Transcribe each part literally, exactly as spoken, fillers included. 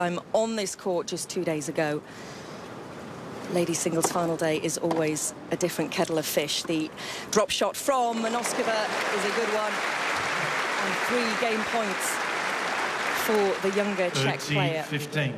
I'm on this court just two days ago. Ladies singles final day is always a different kettle of fish. The drop shot from Noskova is a good one. And three game points for the younger Czech player. fifteen.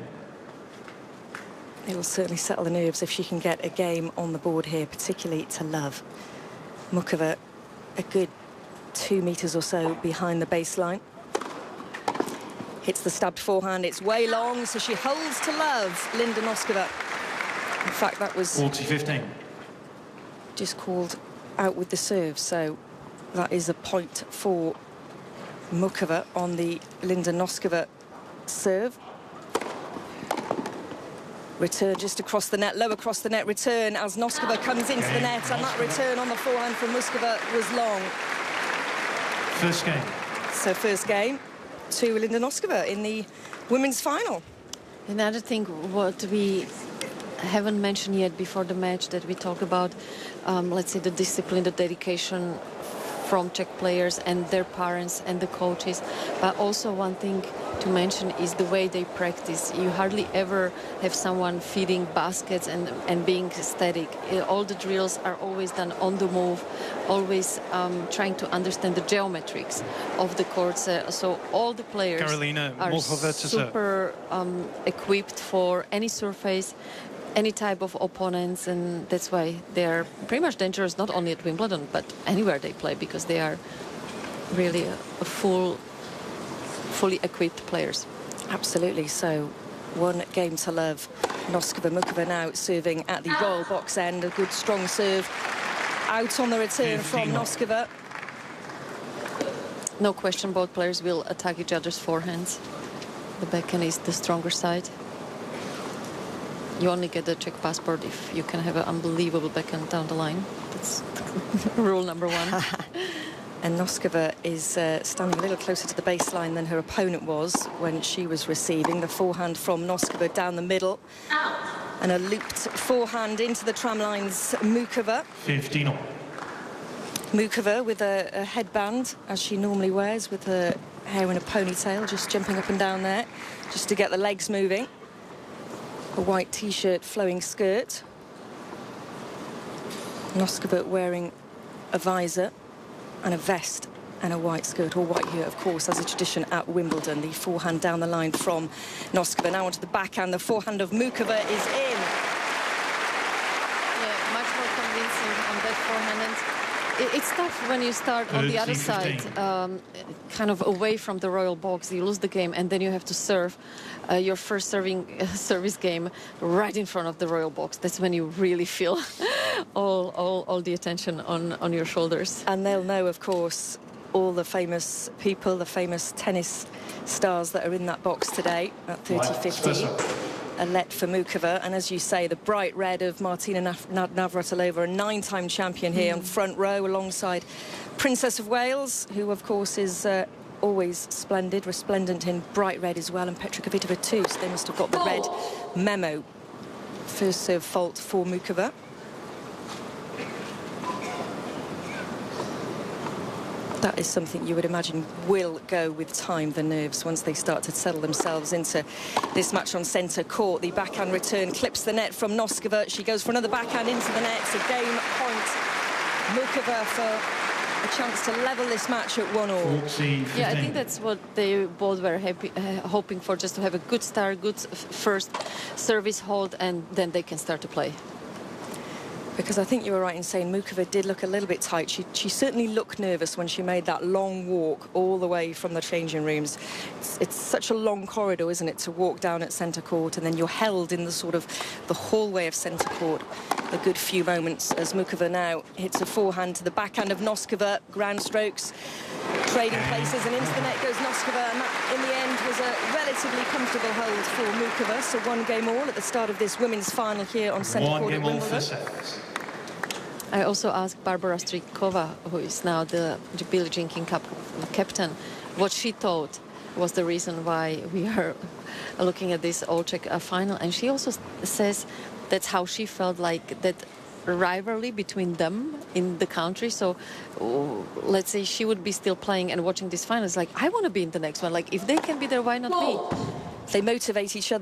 It will certainly settle the nerves if she can get a game on the board here, particularly to love. Muchova a good two metres or so behind the baseline. Hits the stabbed forehand, it's way long, so she holds to love, Linda Noskova. In fact, that was forty fifteen. Just called out with the serve, so that is a point for Muchova on the Linda Noskova serve. Return just across the net, low across the net return as Noskova comes into the net, and that return on the forehand from Muchova was long. First game. So first game to Linda Noskova in the women's final. Another thing what we haven't mentioned yet before the match that we talk about, um, let's say the discipline, the dedication from Czech players and their parents and the coaches. But also one thing to mention is the way they practice. You hardly ever have someone feeding baskets and, and being static. All the drills are always done on the move, always um, trying to understand the geometrics of the courts. Uh, so all the players Karolina are super um, equipped for any surface, any type of opponents, and that's why they are pretty much dangerous not only at Wimbledon but anywhere they play, because they are really a, a full fully equipped players. Absolutely. So one game to love. Noskova Muchova now serving at the royal box end. A good strong serve out on the return from Noskova. No question, both players will attack each other's forehands. The backhand is the stronger side. You only get the Czech passport if you can have an unbelievable backhand down the line. That's rule number one. And Noskova is uh, standing a little closer to the baseline than her opponent was when she was receiving. The forehand from Noskova down the middle. And a looped forehand into the tramlines, Muchova. fifteen all. Muchova with a, a headband, as she normally wears, with her hair in a ponytail, just jumping up and down there, just to get the legs moving. A white T-shirt, flowing skirt. Noskova wearing a visor and a vest and a white skirt, or white here, of course, as a tradition at Wimbledon. The forehand down the line from Noskova. Now onto the backhand. The forehand of Muchova is in. Yeah, much more convincing on that forehand. And it, it's tough when you start on the other side, um, kind of away from the royal box. You lose the game, and then you have to serve uh, your first serving uh, service game right in front of the royal box. That's when you really feel all, all, all the attention on, on your shoulders. And they'll know, of course, all the famous people, the famous tennis stars that are in that box today at thirty fifty. A let for Muchova, and as you say, the bright red of Martina Nav Navratilova, a nine-time champion here mm. on front row alongside Princess of Wales, who of course is uh, always splendid, resplendent in bright red as well, and Petra Kvitova too, so they must have got the red memo. First serve fault for Muchova. That is something you would imagine will go with time, the nerves, once they start to settle themselves into this match on centre court. The backhand return clips the net from Noskova. She goes for another backhand into the net. It's a game point. Muchova for a chance to level this match at one all. Yeah, I think that's what they both were happy, uh, hoping for, just to have a good start, good first service hold, and then they can start to play. Because I think you were right in saying Muchova did look a little bit tight. She, she certainly looked nervous when she made that long walk all the way from the changing rooms. It's, it's such a long corridor, isn't it, to walk down at centre court, and then you're held in the sort of the hallway of centre court a good few moments as Muchova now hits a forehand to the backhand of Noskova. Ground strokes, trading places, and into the net goes Noskova, and that in the end was a relatively comfortable hold for Muchova. So one game all at the start of this women's final here on centre court at Wimbledon. I also asked Barbara Strykova, who is now the Billie Jean King Cup captain, what she thought was the reason why we are looking at this all-Czech final. And she also says that's how she felt, like that rivalry between them in the country. So uh, let's say she would be still playing and watching this final. It's like, I want to be in the next one. Like, if they can be there, why not me? they motivate each other.